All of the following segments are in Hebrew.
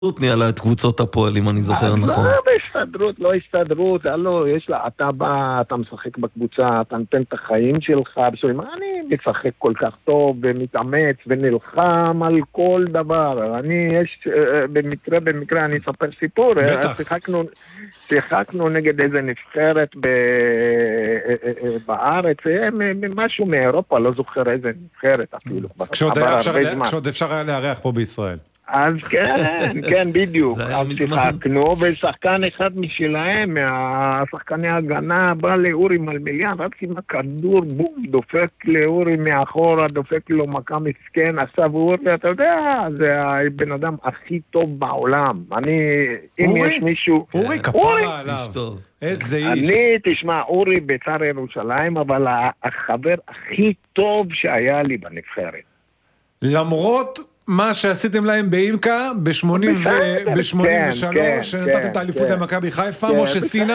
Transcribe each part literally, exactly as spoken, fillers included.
ניהלה את קבוצות הפועל, אם אני זוכר נכון. לא, בהסתדרות, לא הסתדרות, לא, יש לה, אתה בא, אתה משחק בקבוצה, אתה נותן את החיים שלך, בשביל, אני משחק כל כך טוב, ומתאמץ, ונלחם על כל דבר. אני, יש, במקרה, במקרה, אני אספר סיפור. בטח. שיחקנו, שיחקנו נגד איזה נבחרת ב, בארץ, משהו מאירופה, לא זוכר איזה נבחרת אפילו. כשעוד היה אפשר, כשעוד אפשר היה לארח פה בישראל. אז כן, כן, בדיוק. אז שיחקנו, ושחקן אחד משלהם, מהשחקני ההגנה, בא לאורי מלמיליאן, רק עם הכדור, בום, דופק לאורי מאחורה, דופק לו מכה מסכן, עכשיו אורי, אתה יודע, זה הבן אדם הכי טוב בעולם. אני, אם יש מישהו... אורי, כפרה עליו. איזה איש. אני, תשמע, אורי בית"ר ירושלים, אבל החבר הכי טוב שהיה לי בנבחרת. למרות... מה שעשיתם להם באימקה ב-שמונים ושלוש, שנתתם את האליפות למכבי חיפה, משה סיני,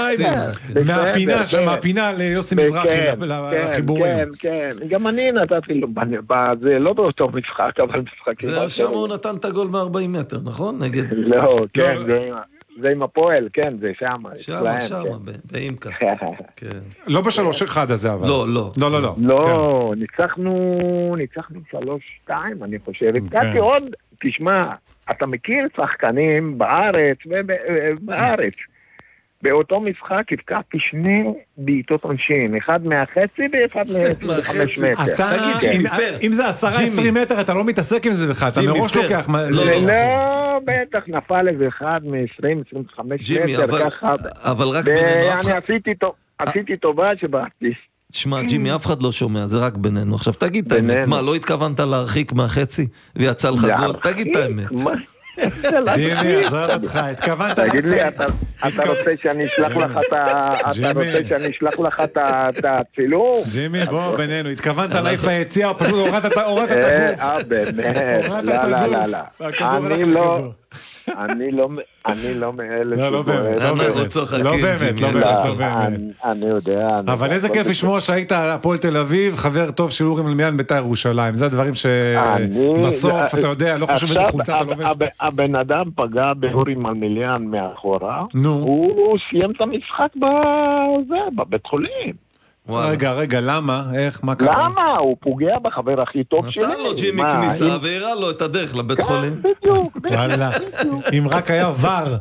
מהפינה ליוסי מזרחי, לחיבורים. כן, כן, גם אני נתתי לו, זה לא באותו משחק, אבל משחקים. זה שם הוא נתן את הגול ב-ארבעים מטר, נכון? לא, כן, זה עם הפועל, כן, זה שם. שם, שם, באימקה. לא בשלוש אחד הזה, אבל. לא, לא. לא, לא, לא. לא, ניצחנו, ניצחנו שלוש שתיים, אני חושב. הבקעתי עוד, תשמע, אתה מכיר שחקנים בארץ, ובארץ. באותו משחק הבקעתי שני בעיטות עונשין, אחד מהחצי ואחד מחמש מטר. אתה, אם זה עשרה עשרים מטר, אתה לא מתעסק עם זה בכלל, אתה מראש לוקח... לא, בטח, נפל איזה אחד מ-עשרים עשרים וחמש מטר, ככה. אבל רק בינינו... אני עשיתי טובה שבאתי. תשמע, ג'ימי, אף אחד לא שומע, זה רק בינינו. עכשיו, תגיד את האמת, מה, לא התכוונת להרחיק מהחצי ויצא לך גול? תגיד את האמת. ג'ימי, עזרת אותך, התכוונת... תגיד לי, אתה רוצה שאני אשלח לך את ה... אתה רוצה שאני אשלח לך את הצילום? ג'ימי, בוא בינינו, התכוונת להעיף היציאה, או פשוט הורדת את הגוף? אה, באמת, לא, לא, לא. אני לא... אני לא, אני לא מאלה... לא, לא באמת, לא באמת, לא באמת, לא באמת. אני יודע. אבל איזה כיף לשמוע שהיית הפועל תל אביב, חבר טוב של אורי מלמיליאן בית"ר ירושלים. זה הדברים שבסוף, אתה יודע, לא חשוב איזה חולצה אתה לובש. הבן אדם פגע באורי מלמיליאן מאחורה, הוא סיים את המשחק בבית חולים. רגע, רגע, למה? איך? מה קרה? למה? הוא פוגע בחבר הכי טוב שלי. נתן לו ג'ימי כניסה והראה לו את הדרך לבית חולים. בדיוק. וואלה, אם רק היה ור.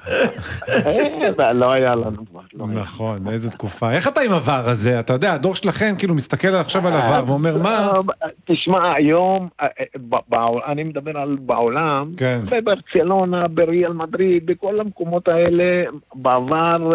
לא היה לנו כבר. נכון, איזה תקופה. איך אתה עם הוור הזה? אתה יודע, הדור שלכם כאילו מסתכל עכשיו על הוור ואומר מה? תשמע, היום, אני מדבר על בעולם, בברצלונה, בריאל מדריד, בכל המקומות האלה, בעבר...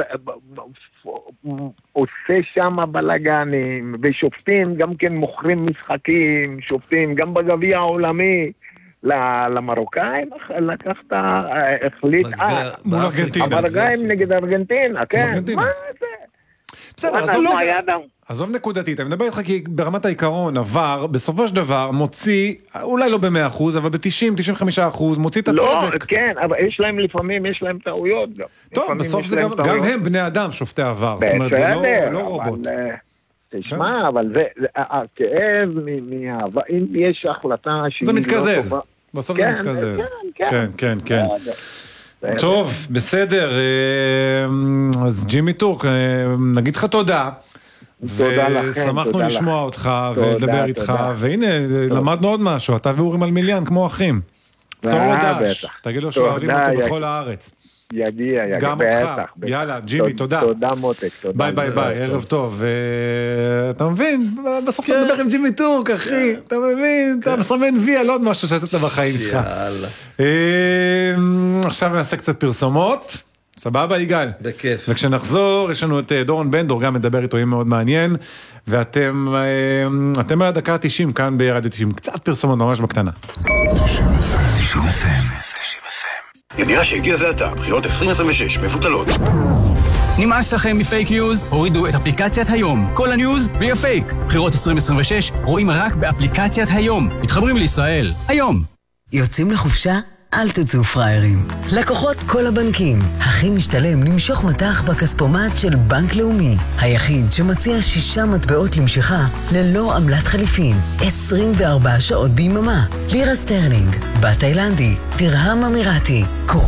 עושה שם בלגנים, ושופטים גם כן מוכרים משחקים, שופטים גם בגביע העולמי, למרוקאים לקחת, החליט, מול ארגנטינה. המרוקאים נגד ארגנטינה, כן, מה זה? בסדר, עזוב נקודתית, אני מדבר איתך כי ברמת העיקרון, עבר, בסופו של דבר, מוציא, אולי לא ב-מאה אחוז, אבל ב-תשעים עד תשעים וחמישה אחוז, מוציא את הצדק. לא, כן, אבל יש להם לפעמים, יש להם טעויות גם. טוב, בסוף זה גם הם בני אדם, שופטי עבר. זאת אומרת, זה לא רובוט. תשמע, אבל זה, הכאב מהאהבה, אם יש החלטה שהיא זה מתקזז, בסוף זה מתקזז. כן, כן, כן. טוב, בסדר, אז ג'ימי טורק, נגיד לך תודה. ושמחנו לשמוע אותך ולדבר איתך, והנה למדנו עוד משהו, אתה ואורי מלמיליאן כמו אחים. צור לו דש, תגיד לו שאוהבים אותו בכל הארץ. יגיע, יגיע, גם אותך, יאללה, ג'ימי, תודה. תודה מותק, תודה. ביי ביי ביי, ערב טוב. אתה מבין, בסוף אתה מדבר עם ג'ימי טורק, אחי, אתה מבין, אתה מסמן וי על עוד משהו שעשית בחיים שלך. עכשיו נעשה קצת פרסומות. סבבה, יגאל? בכיף. וכשנחזור, יש לנו את דורון בנדור, גם מדבר איתו, מאוד מעניין, ואתם אתם על הדקה ה-תשעים, כאן ברדיו תשעים, קצת פרסומות ממש בקטנה. תשעים אף אם. ידיעה שהגיע זה עתה, בחירות עשרים עשרים ושש, מבוטלות. נמאס לכם מפייק ניוז? הורידו את אפליקציית היום. כל הניוז בלי הפייק. בחירות עשרים עשרים ושש רואים רק באפליקציית היום. מתחברים לישראל. היום. יוצאים לחופשה? אל תצאו פריירים. לקוחות כל הבנקים, הכי משתלם למשוך מטח בכספומט של בנק לאומי, היחיד שמציע שישה מטבעות למשיכה ללא עמלת חליפין, עשרים וארבע שעות ביממה. לירה סטרלינג, בת תאילנדי, תרהם אמירתי,